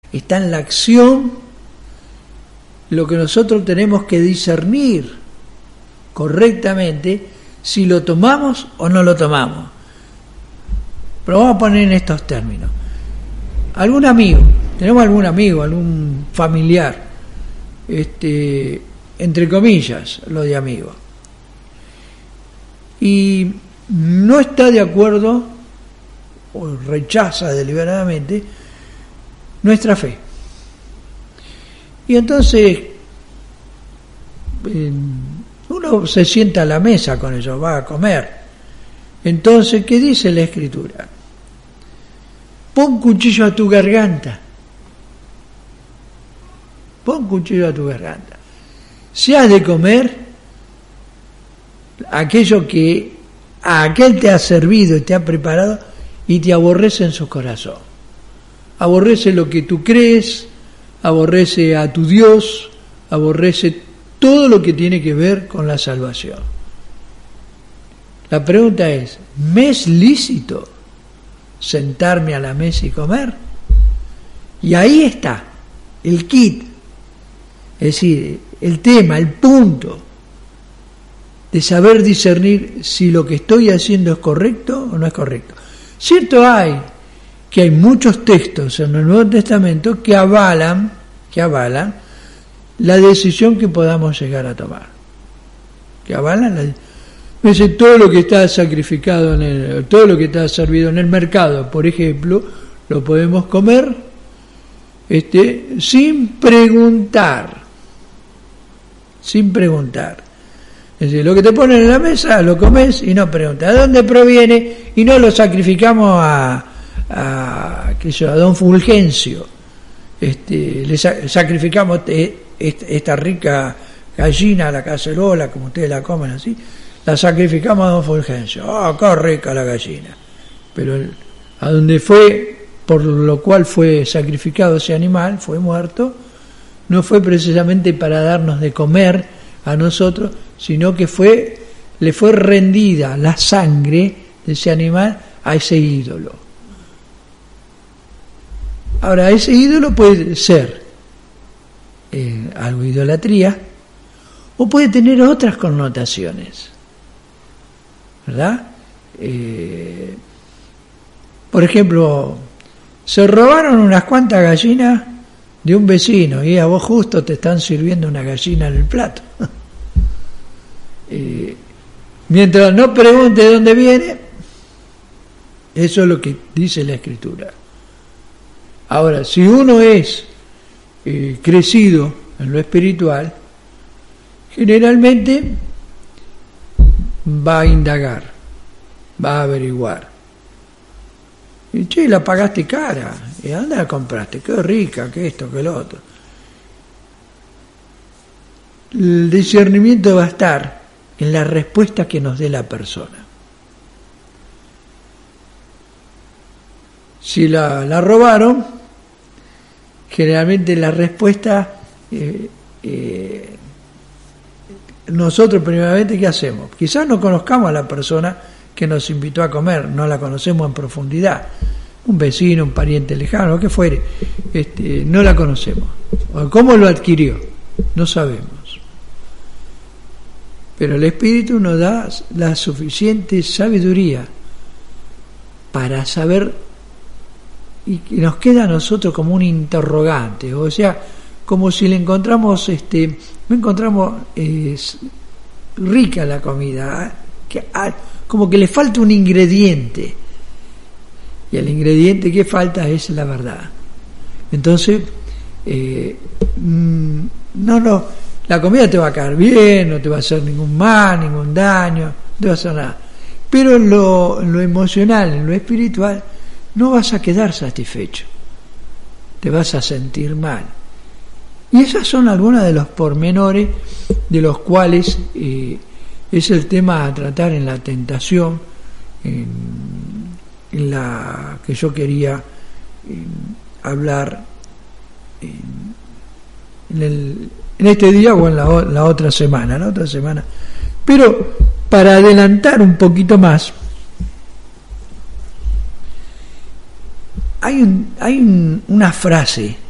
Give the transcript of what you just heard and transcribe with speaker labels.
Speaker 1: está en la acción lo que nosotros tenemos que discernir correctamente si lo tomamos o no lo tomamos. Pero vamos a poner en estos términos. Algún amigo, tenemos algún amigo, algún familiar, entre comillas, lo de amigo, y no está de acuerdo o rechaza deliberadamente nuestra fe. Y entonces uno se sienta a la mesa con ellos, va a comer. Entonces, ¿qué dice la Escritura? Pon cuchillo a tu garganta. Pon cuchillo a tu garganta. Si has de comer aquello que a aquel te ha servido y te ha preparado y te aborrece en su corazón. Aborrece lo que tú crees, aborrece a tu Dios, aborrece todo lo que tiene que ver con la salvación. La pregunta es, ¿me es lícito sentarme a la mesa y comer? Y ahí está el kit, es decir, el tema, el punto de saber discernir si lo que estoy haciendo es correcto o no es correcto. Cierto que hay muchos textos en el Nuevo Testamento que avalan la decisión que podamos llegar a tomar. Que avalan todo lo que está sacrificado todo lo que está servido en el mercado, por ejemplo, lo podemos comer sin preguntar. Es decir, lo que te ponen en la mesa lo comes y no preguntas ¿de dónde proviene? Y no lo sacrificamos a don Fulgencio. Le sacrificamos esta rica gallina, la cacerola, como ustedes la comen así, la sacrificamos a don Fulgencio. ¡Qué rica la gallina! Pero a donde fue, por lo cual fue sacrificado ese animal, fue muerto, no fue precisamente para darnos de comer a nosotros, sino que le fue rendida la sangre de ese animal a ese ídolo. Ahora, ese ídolo puede ser algo de idolatría o puede tener otras connotaciones, ¿verdad? Por ejemplo, se robaron unas cuantas gallinas de un vecino y a vos justo te están sirviendo una gallina en el plato. Mientras no pregunte de dónde viene, eso es lo que dice la Escritura. Ahora, si uno es crecido en lo espiritual, generalmente va a indagar, va a averiguar. Y che, la pagaste cara, ¿y dónde la compraste? Qué rica, que esto, que lo otro. El discernimiento va a estar en la respuesta que nos dé la persona. Si la robaron, generalmente la respuesta, nosotros primeramente, ¿qué hacemos? Quizás no conozcamos a la persona que nos invitó a comer, no la conocemos en profundidad, un vecino, un pariente lejano, lo que fuere, no la conocemos. ¿Cómo lo adquirió? No sabemos. Pero el Espíritu nos da la suficiente sabiduría para saber, y nos queda a nosotros como un interrogante, o sea, como si le encontramos, no encontramos rica la comida, como que le falta un ingrediente, y el ingrediente que falta es la verdad. Entonces, la comida te va a caer bien, no te va a hacer ningún mal, ningún daño, no te va a hacer nada. Pero en lo emocional, en lo espiritual, no vas a quedar satisfecho. Te vas a sentir mal. Y esas son algunas de los pormenores de los cuales es el tema a tratar en la tentación, en la que yo quería hablar en este día o en la otra semana, Pero para adelantar un poquito más, hay una frase